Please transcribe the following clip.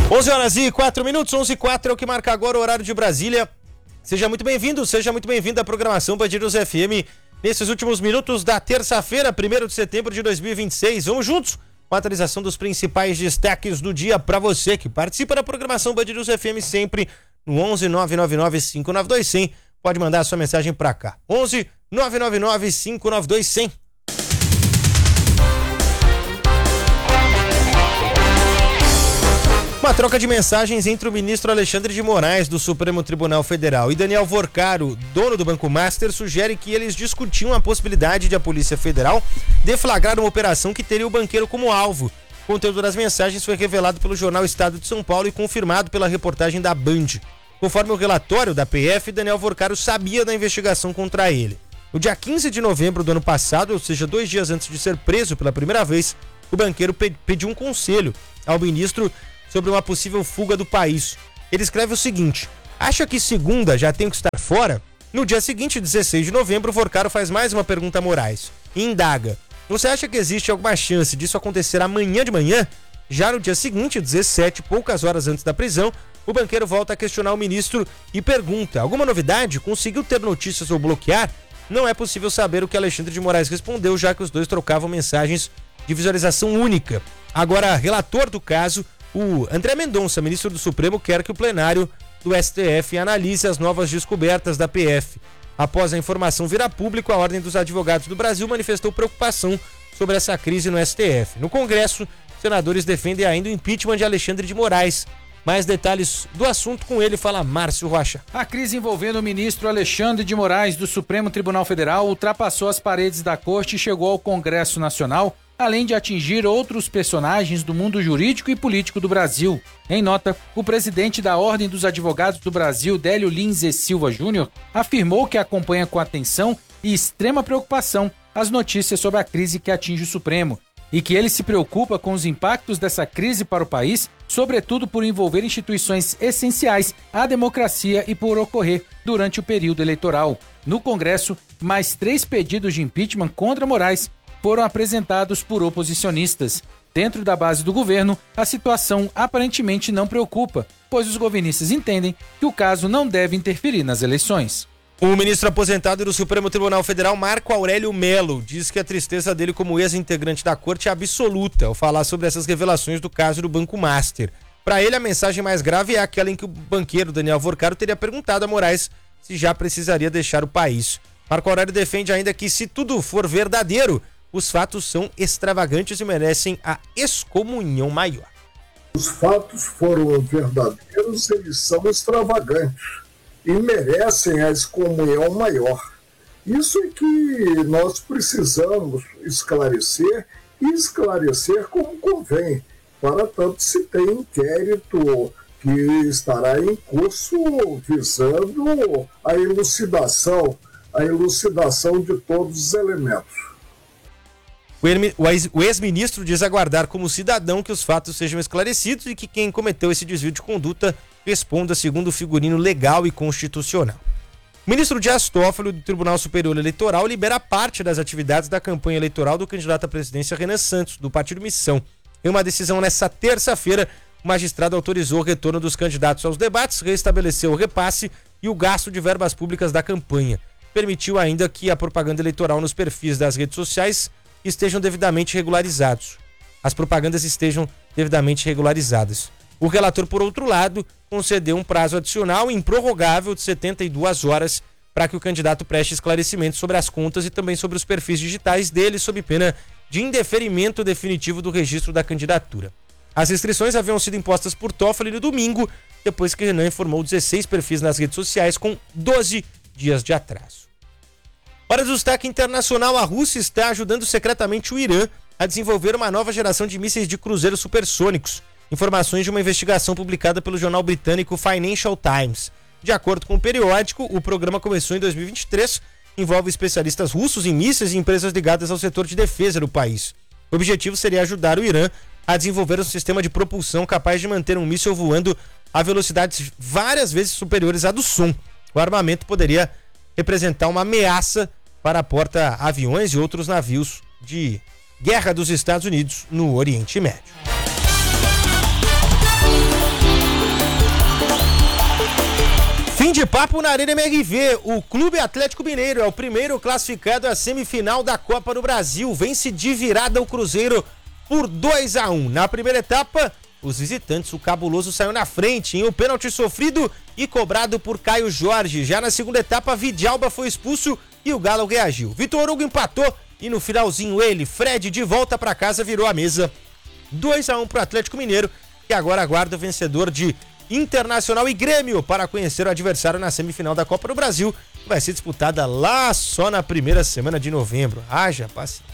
11h04, 11h04 é o que marca agora o horário de Brasília. Seja muito bem-vindo, seja muito bem-vinda à programação Band News FM nesses últimos minutos da terça-feira, 1º de setembro de 2026. Vamos juntos com a atualização dos principais destaques do dia para você que participa da programação Band News FM sempre no 11 999 592 100. Pode mandar a sua mensagem para cá. 11 999 592 100. Uma troca de mensagens entre o ministro Alexandre de Moraes, do Supremo Tribunal Federal, e Daniel Vorcaro, dono do Banco Master, sugere que eles discutiam a possibilidade de a Polícia Federal deflagrar uma operação que teria o banqueiro como alvo. O conteúdo das mensagens foi revelado pelo jornal Estado de São Paulo e confirmado pela reportagem da Band. Conforme o relatório da PF, Daniel Vorcaro sabia da investigação contra ele. No dia 15 de novembro do ano passado, ou seja, 2 dias antes de ser preso pela primeira vez, o banqueiro pediu um conselho ao ministro sobre uma possível fuga do país. Ele escreve o seguinte: acha que segunda já tenho que estar fora? No dia seguinte, 16 de novembro, Vorcaro faz mais uma pergunta a Moraes e indaga: você acha que existe alguma chance disso acontecer amanhã de manhã? Já no dia seguinte, 17, poucas horas antes da prisão, o banqueiro volta a questionar o ministro e pergunta: alguma novidade? Conseguiu ter notícias ou bloquear? Não é possível saber o que Alexandre de Moraes respondeu, já que os dois trocavam mensagens de visualização única. Agora, relator do caso, o André Mendonça, ministro do Supremo, quer que o plenário do STF analise as novas descobertas da PF. Após a informação vir a público, a Ordem dos Advogados do Brasil manifestou preocupação sobre essa crise no STF. No Congresso, senadores defendem ainda o impeachment de Alexandre de Moraes. Mais detalhes do assunto com ele, fala Márcio Rocha. A crise envolvendo o ministro Alexandre de Moraes do Supremo Tribunal Federal ultrapassou as paredes da corte e chegou ao Congresso Nacional, além de atingir outros personagens do mundo jurídico e político do Brasil. Em nota, o presidente da Ordem dos Advogados do Brasil, Délio Lins e Silva Júnior, afirmou que acompanha com atenção e extrema preocupação as notícias sobre a crise que atinge o Supremo e que ele se preocupa com os impactos dessa crise para o país, sobretudo por envolver instituições essenciais à democracia e por ocorrer durante o período eleitoral. No Congresso, mais 3 pedidos de impeachment contra Moraes foram apresentados por oposicionistas. Dentro da base do governo, a situação aparentemente não preocupa, pois os governistas entendem que o caso não deve interferir nas eleições. O ministro aposentado do Supremo Tribunal Federal, Marco Aurélio Mello, diz que a tristeza dele como ex-integrante da corte é absoluta ao falar sobre essas revelações do caso do Banco Master. Para ele, a mensagem mais grave é aquela em que o banqueiro Daniel Vorcaro teria perguntado a Moraes se já precisaria deixar o país. Marco Aurélio defende ainda que, se tudo for verdadeiro, os fatos são extravagantes e merecem a excomunhão maior. Os fatos foram verdadeiros, eles são extravagantes e merecem a excomunhão maior. Isso é que nós precisamos esclarecer e esclarecer como convém. Para tanto, se tem inquérito que estará em curso visando a elucidação de todos os elementos. O ex-ministro diz aguardar como cidadão que os fatos sejam esclarecidos e que quem cometeu esse desvio de conduta responda segundo o figurino legal e constitucional. O ministro Dias Toffoli, do Tribunal Superior Eleitoral, libera parte das atividades da campanha eleitoral do candidato à presidência Renan Santos, do Partido Missão. Em uma decisão nesta terça-feira, o magistrado autorizou o retorno dos candidatos aos debates, restabeleceu o repasse e o gasto de verbas públicas da campanha. Permitiu ainda que a propaganda eleitoral nos perfis das redes sociais estejam devidamente regularizados. As propagandas estejam devidamente regularizadas. O relator, por outro lado, concedeu um prazo adicional improrrogável de 72 horas para que o candidato preste esclarecimentos sobre as contas e também sobre os perfis digitais dele, sob pena de indeferimento definitivo do registro da candidatura. As restrições haviam sido impostas por Toffoli no domingo, depois que Renan informou 16 perfis nas redes sociais com 12 dias de atraso. Hora do destaque internacional, a Rússia está ajudando secretamente o Irã a desenvolver uma nova geração de mísseis de cruzeiro supersônicos. Informações de uma investigação publicada pelo jornal britânico Financial Times. De acordo com o periódico, o programa começou em 2023, envolve especialistas russos em mísseis e empresas ligadas ao setor de defesa do país. O objetivo seria ajudar o Irã a desenvolver um sistema de propulsão capaz de manter um míssil voando a velocidades várias vezes superiores à do som. O armamento poderia representar uma ameaça para porta-aviões e outros navios de guerra dos Estados Unidos no Oriente Médio. Fim de papo na Arena MRV. O Clube Atlético Mineiro é o primeiro classificado à semifinal da Copa do Brasil. Vence de virada o Cruzeiro por 2-1. Na primeira etapa, os visitantes, o Cabuloso saiu na frente em um pênalti sofrido e cobrado por Caio Jorge. Já na segunda etapa, Vidalba foi expulso e o Galo reagiu. Vitor Hugo empatou e no finalzinho ele, Fred, de volta para casa, virou a mesa. 2-1 para o Atlético Mineiro, que agora aguarda o vencedor de Internacional e Grêmio para conhecer o adversário na semifinal da Copa do Brasil, que vai ser disputada lá só na primeira semana de novembro. Haja paciência.